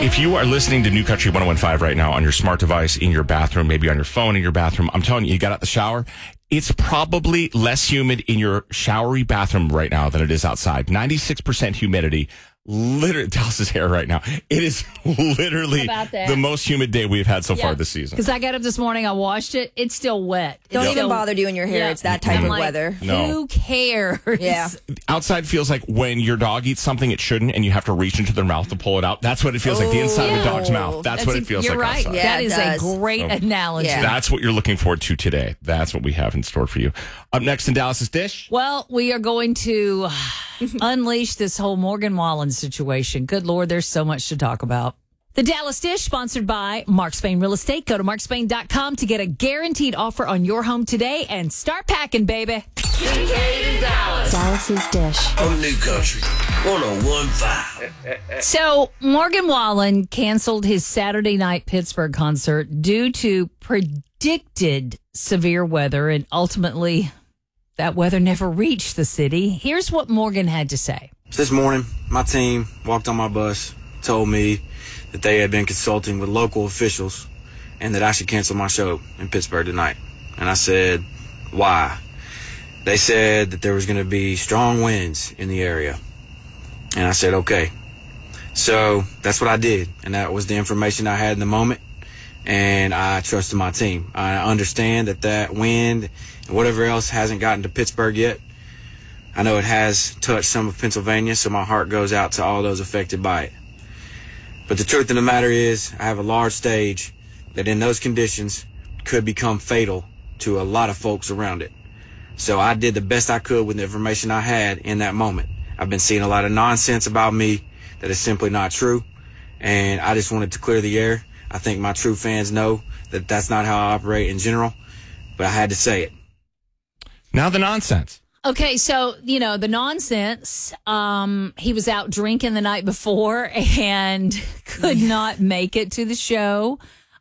If you are listening to New Country 101.5 right now on your smart device, in your bathroom, maybe on your phone in your bathroom, I'm telling you got out the shower, it's probably less humid in your showery bathroom right now than it is outside. 96% humidity. Literally, Dallas's hair right now. It is literally the most humid day we've had so far this season. Because I got up this morning, I washed it. It's still wet. Don't even bother doing your hair. Yeah. It's that type of weather. No. Who cares? Yeah. Outside feels like when your dog eats something it shouldn't and you have to reach into their mouth to pull it out. That's what it feels like, the inside of a dog's mouth. That's what it feels like right. outside. Yeah, that is a great analogy. Yeah. That's what you're looking forward to today. That's what we have in store for you. Up next in Dallas's Dish. Well, we are going to unleash this whole Morgan Wallen situation. Good Lord, there's so much to talk about. The Dallas Dish, sponsored by Mark Spain Real Estate. Go to markspain.com to get a guaranteed offer on your home today and start packing, baby. Kincaid in Dallas. Dallas's Dish. On New Country 101.5. So, Morgan Wallen canceled his Saturday night Pittsburgh concert due to predicted severe weather, and ultimately, that weather never reached the city. Here's what Morgan had to say. This morning, my team walked on my bus, told me that they had been consulting with local officials and that I should cancel my show in Pittsburgh tonight. And I said, why? They said that there was going to be strong winds in the area. And I said, okay. So that's what I did. And that was the information I had in the moment. And I trusted my team. I understand that wind and whatever else hasn't gotten to Pittsburgh yet. I know it has touched some of Pennsylvania, so my heart goes out to all those affected by it. But the truth of the matter is, I have a large stage that in those conditions could become fatal to a lot of folks around it. So I did the best I could with the information I had in that moment. I've been seeing a lot of nonsense about me that is simply not true, and I just wanted to clear the air. I think my true fans know that that's not how I operate in general, but I had to say it. Now the nonsense. Okay, so, the nonsense, he was out drinking the night before and could not make it to the show.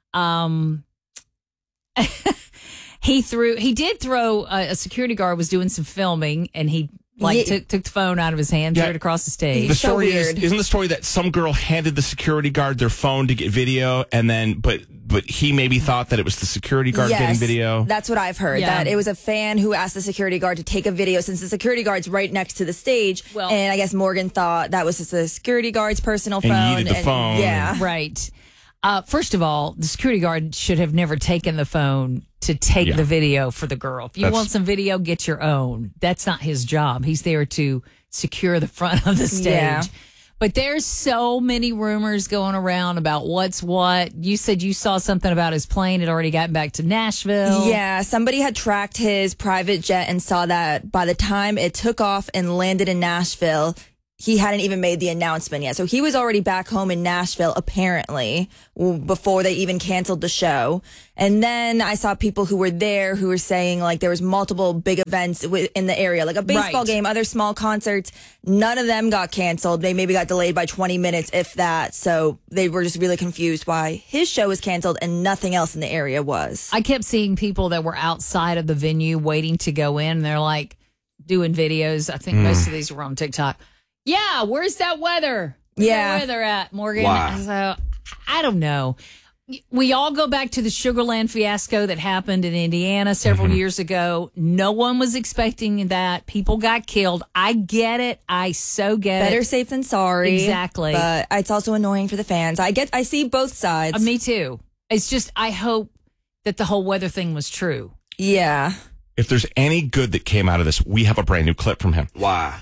He did throw, a security guard was doing some filming, and he took the phone out of his hand, threw it across the stage. The story isn't the story that some girl handed the security guard their phone to get video, and then, but he maybe thought that it was the security guard getting video? That's what I've heard, that it was a fan who asked the security guard to take a video since the security guard's right next to the stage. Well, and I guess Morgan thought that was just the security guard's personal phone. And needed the phone. Yeah. Right. First of all, the security guard should have never taken the phone to take the video for the girl. If you want some video, get your own. That's not his job. He's there to secure the front of the stage. Yeah. But there's so many rumors going around about what's what. You said you saw something about his plane had already gotten back to Nashville. Yeah, somebody had tracked his private jet and saw that by the time it took off and landed in Nashville, he hadn't even made the announcement yet. So he was already back home in Nashville, apparently, before they even canceled the show. And then I saw people who were there who were saying, like, there was multiple big events in the area, like a baseball game, other small concerts. None of them got canceled. They maybe got delayed by 20 minutes, if that. So they were just really confused why his show was canceled and nothing else in the area was. I kept seeing people that were outside of the venue waiting to go in. They're like doing videos. I think most of these were on TikTok. Yeah, where's that weather? Where's that weather at, Morgan? Why? So, I don't know. We all go back to the Sugarland fiasco that happened in Indiana several years ago. No one was expecting that. People got killed. I get it. I so get it. Better safe than sorry. Exactly. But it's also annoying for the fans. I see both sides. Me too. It's just, I hope that the whole weather thing was true. Yeah. If there's any good that came out of this, we have a brand new clip from him. Why?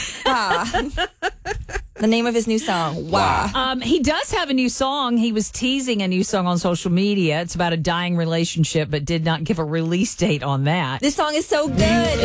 The name of his new song, Why? He does have a new song. He was teasing a new song on social media. It's about a dying relationship, but did not give a release date on that. This song is so good.